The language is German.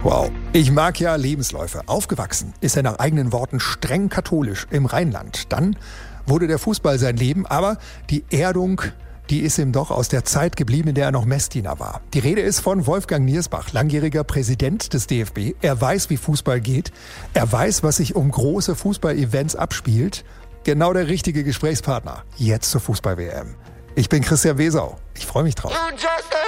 Wow. Ich mag ja Lebensläufe. Aufgewachsen ist er nach eigenen Worten streng katholisch im Rheinland. Dann wurde der Fußball sein Leben, aber die Erdung, die ist ihm doch aus der Zeit geblieben, in der er noch Messdiener war. Die Rede ist von Wolfgang Niersbach, langjähriger Präsident des DFB. Er weiß, wie Fußball geht. Er weiß, was sich um große Fußball-Events abspielt. Genau der richtige Gesprächspartner. Jetzt zur Fußball-WM. Ich bin Christian Wesau. Ich freue mich drauf.